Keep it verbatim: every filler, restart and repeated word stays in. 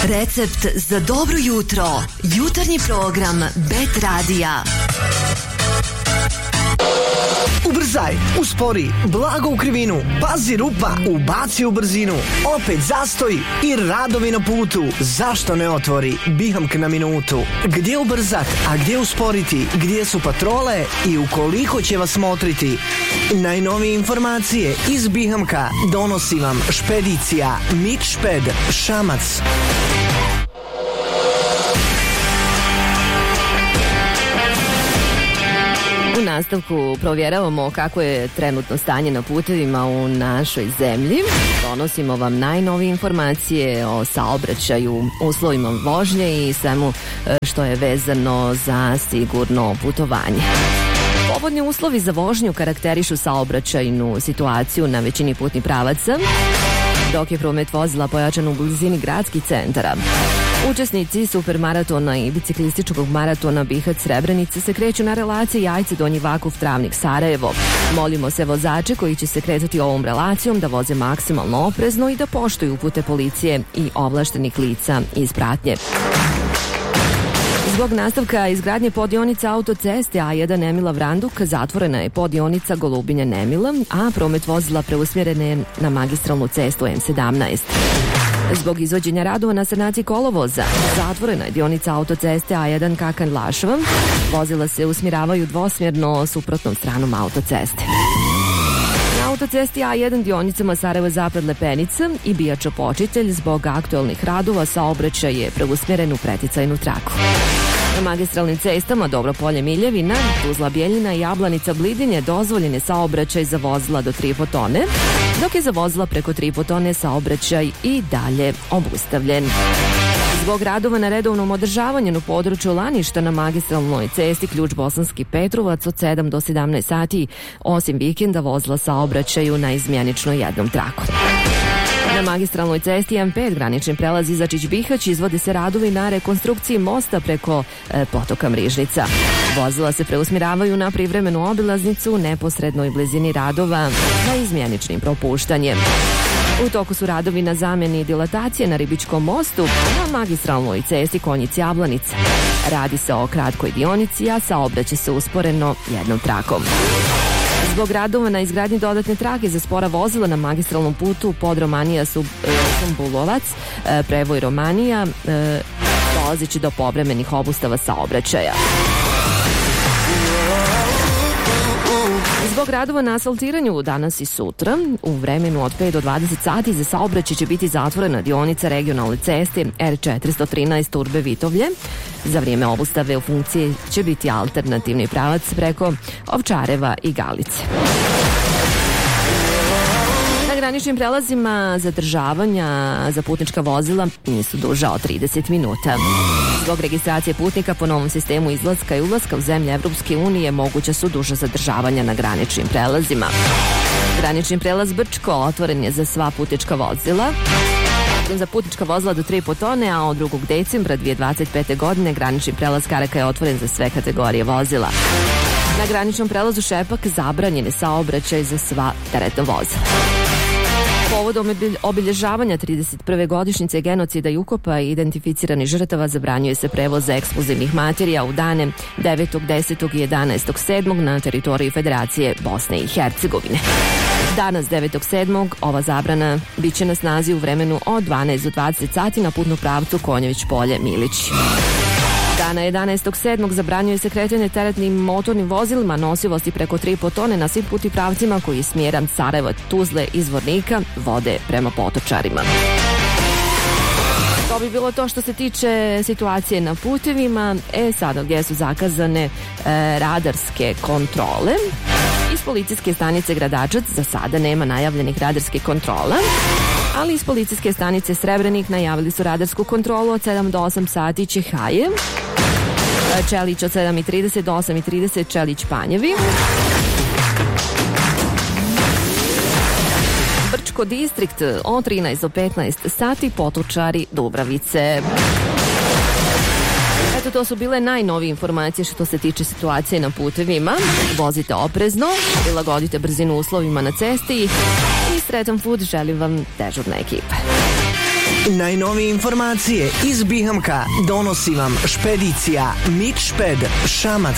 Recept za dobro jutro. Jutarnji program Bet Radija. Ubrzaj, uspori, blago u krivinu, pazi rupa, ubaci u brzinu, opet zastoj i radovi na putu. Zašto ne otvori Bihamk na minutu? Gdje ubrzat, a gdje usporiti, gdje su patrole i u koliko će vas motriti? Najnovije informacije iz Bihamka donosi vam špedicija Mitšped Šamac. U nastavku provjeravamo kako je trenutno stanje na putevima u našoj zemlji. Donosimo vam najnovije informacije o saobraćaju, uslovima vožnje i svemu što je vezano za sigurno putovanje. Povoljni uslovi za vožnju karakterišu saobraćajnu situaciju na većini putnih pravaca, dok je promet vozila pojačan u blizini gradskih centara. Učesnici supermaratona i biciklističkog maratona Bihac Srebrenica se kreću na relaciji Jajce Donji Vakuf Travnik Sarajevo. Molimo se vozače koji će se kretati ovom relacijom da voze maksimalno oprezno i da poštuju upute policije i ovlaštenih lica iz pratnje. Zbog nastavka izgradnje podionica autoceste A jedan Emila Vranduk zatvorena je podionica Golubinja Nemila, a promet vozila preusmjeren je na magistralnu cestu M sedamnaest. Zbog izvođenja radova na sanaciji kolovoza zatvorena je dionica autoceste A jedan Kakan Lašva. Vozila se usmjeravaju dvosmjerno suprotnom stranom autoceste. Na autocesti A jedan dionicama Sarajevo Zapad Lepenica i Bijača Počitelj zbog aktualnih radova saobraćaj je preusmjeren u preticajnu traku. Na magistralnim cestama Dobropolje Miljevina, Tuzla Bjeljina i Jablanica Blidinje dozvoljen je saobraćaj za vozila do tri i po tone, dok je za vozila preko tri i po tone saobraćaj i dalje obustavljen. Zbog radova na redovnom održavanju na području Laništa na magistralnoj cesti Ključ Bosanski Petrovac od sedam do sedamnaest sati, osim vikenda vozila saobraćaju na izmjenično jednom traku. Na magistralnoj cesti M pet granični prelaz Izačić-Bihać izvode se radovi na rekonstrukciji mosta preko e, potoka Mrižnica. Vozila se preusmjeravaju na privremenu obilaznicu u neposrednoj blizini radova na izmjeničnim propuštanjem. U toku su radovi na zamjeni i dilatacije na Ribičkom mostu na magistralnoj cesti Konjic-Jablanica. Radi se o kratkoj dionici, a saobraća se usporeno jednom trakom. Zbog radova na izgradnji dodatne trake za spora vozila na magistralnom putu pod Romanija Sumbulovac, prevoj Romanija, dolazeći do povremenih obustava saobraćaja. Zbog radova na asfaltiranju danas i sutra, u vremenu od pet do dvadeset sati za saobraćaj će biti zatvorena dionica regionalne ceste R četiristo trinaest Turbe Vitovlje. Za vrijeme obustave u funkciji će biti alternativni pravac preko Ovčareva i Galice. Na graničnim prelazima zadržavanja za putnička vozila nisu duža od trideset minuta. Zbog registracije putnika po novom sistemu izlaska i ulaska u zemlje Evropske unije moguća su duža zadržavanja na graničnim prelazima. Granični prelaz Brčko otvoren je za sva putnička vozila. Za putnička vozila do tri i po tone, a od drugog decembra dvije tisuće dvadeset pete. godine granični prelaz Karaka je otvoren za sve kategorije vozila. Na graničnom prelazu Šepak zabranjen je saobraćaj za sva teretna vozila. Povodom obilježavanja trideset prve godišnjice genocida i ukopa i identificiranih žrtava zabranjuje se prevoz eksplozivnih materija u dane devetog, desetog i jedanaestog sedmog na teritoriji Federacije Bosne i Hercegovine. Danas devetog sedmog ova zabrana bit će na snazi u vremenu od dvanaest do dvadeset sati na putnom pravcu Konjević Polje Milić. Dana jedanaestog sedmog zabranjuje se kretanje teretnim motornim vozilima nosivosti preko tri i po tone na svim putnim pravcima koji je smjeran Sarajeva, Tuzle i Zvornika vode prema Potočarima. To bi bilo to što se tiče situacije na putevima. E sada gdje su zakazane e, radarske kontrole. Iz policijske stanice Gradačac za sada nema najavljenih radarskih kontrola, ali iz policijske stanice Srebrenik najavili su radarsku kontrolu od sedam do osam sati Čehaje, Čelić od sedam i trideset do osam i trideset Čelić Panjevi, Brčko distrikt od trinaest do petnaest sati Potočari Dubravice. Eto, to su bile najnovije informacije što se tiče situacije na putevima. Vozite oprezno, prilagodite brzinu uslovima na cesti i sretan put želim vam dežurna ekipa. Najnovije informacije iz Bihamka donosi vam špedicija Mitšped Šamac